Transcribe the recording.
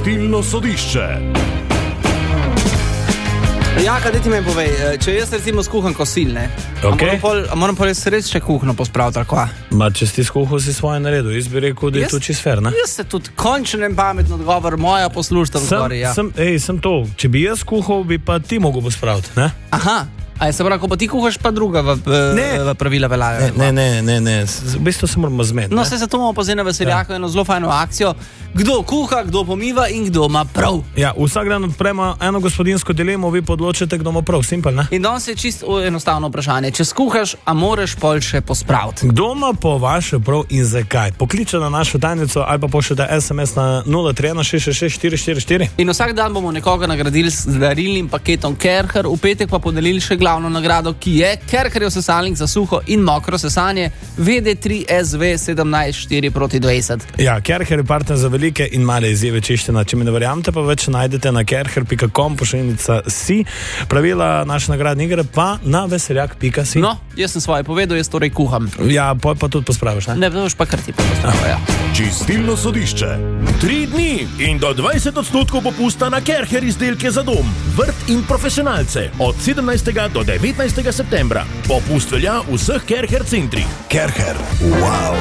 Čistilno sodišče. Jaka, da ti meni povej, če jaz recimo skuham kosil, ne? Okay. Moram pa res še kuhno pospraviti, ali kva? Če si skuhal, si svoje naredil. Jaz bi rekel, da je to čisto fair, ne? Jaz se tudi končen pametno odgovor, moja poslušta vzgori, ja. Sem to. Če bi jaz kuhal, bi pa ti mogel pospraviti, ne? Aha. A je se pravi, ko pa ti kuhaš, pa druga v pravila veljajo? Ne. V bistvu se moramo zmeniti. No, se zato imamo pa zdaj na Veseljaku eno zelo fajno akcijo. Kdo kuha, kdo pomiva in kdo ima prav. Ja, vsak dan odpremo eno gospodinsko dilemo, vi podločite, kdo ima prav. Simpel, ne? In danes je čisto enostavno vprašanje. Če skuhaš, a moraš pol še pospraviti? Kdo ima po vaše prav in zakaj? Pokliče na našo tajnico ali pa pošljete SMS na 031 In vsak dan bomo nekoga nagradili z darilnim paketom Kercher, v petek pa podelili še glavno nagrado, ki je Kercherjev sesalnik za suho in mokro sesanje VD3SV 17:4:20. Ja, Kercher je partner za velike in male izzive čiščenja. Če mi ne verjamete, pa več najdete na kercher.com /si. Pravila naše nagradne igre pa na veseljak.si. No, jaz sem svoje povedal, jaz torej kuham. Ja, pa tudi pospraviš, ne? Ne, boš pa kar ti pospravil, ja. Čistilno sodišče. 3 dni in do 20% popusta na Kercher izdelke za dom, vrt in profesionalce od 17. do 19. septembra. Popust velja v vseh Kercher centrih. Kercher. Wow.